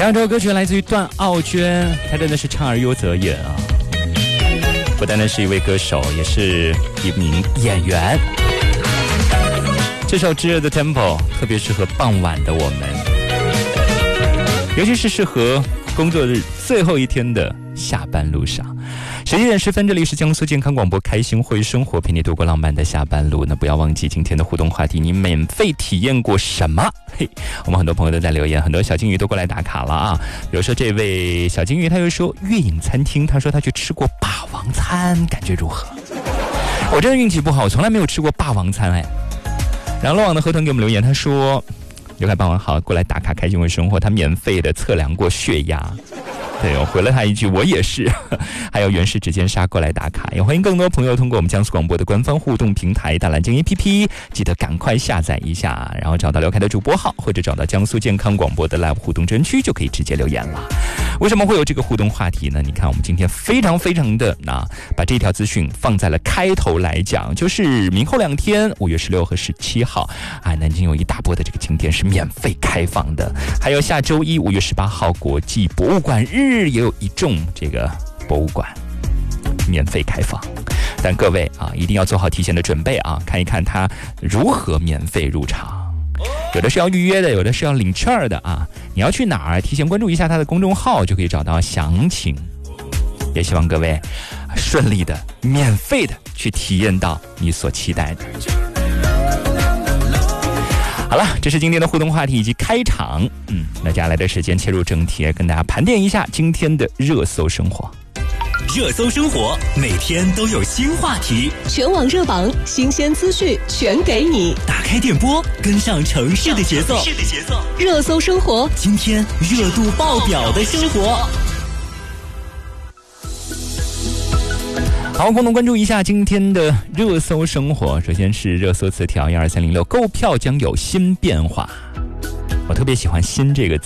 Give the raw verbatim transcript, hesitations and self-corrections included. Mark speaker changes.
Speaker 1: 下一首歌曲来自于段奥娟，她真的是唱而优则演啊！不单单是一位歌手，也是一名演员。这首《炙热的 Tempo》特别适合傍晚的我们，尤其是适合工作日最后一天的下班路上。十一点十分，这里是江苏健康广播开心会生活，陪你度过浪漫的下班路。那不要忘记今天的互动话题，你免费体验过什么？嘿，我们很多朋友都在留言，很多小金鱼都过来打卡了啊。比如说这位小金鱼，他就说月影餐厅，他说他去吃过霸王餐，感觉如何？我真的运气不好，我从来没有吃过霸王餐哎。然后漏网的河豚给我们留言，他说刘凯霸王好，过来打卡开心会生活，他免费的测量过血压。对，我回了他一句我也是。还有原始指尖沙过来打卡，也欢迎更多朋友通过我们江苏广播的官方互动平台大蓝鲸 A P P， 记得赶快下载一下，然后找到刘凯的主播号，或者找到江苏健康广播的 Live 互动专区，就可以直接留言了。为什么会有这个互动话题呢？你看我们今天非常非常的那把这条资讯放在了开头来讲，就是明后两天五月十六和十七号啊，南京有一大波的这个景点是免费开放的，还有下周一五月十八号国际博物馆日也有一众这个博物馆免费开放，但各位啊，一定要做好提前的准备啊，看一看它如何免费入场。有的是要预约的，有的是要领券的啊。你要去哪儿？提前关注一下它的公众号，就可以找到详情。也希望各位顺利的、免费的去体验到你所期待的。好了，这是今天的互动话题以及开场。嗯，那接下来的时间切入正题，跟大家盘点一下今天的热搜生活。
Speaker 2: 热搜生活，每天都有新话题，
Speaker 3: 全网热榜，新鲜资讯全给你。
Speaker 2: 打开电波，跟上城市的节奏。城市的节奏，
Speaker 3: 热搜生活，
Speaker 2: 今天热度爆表的生活。
Speaker 1: 好，共同关注一下今天的热搜生活。首先是热搜词条一二三零六，购票将有新变化。我特别喜欢新这个字。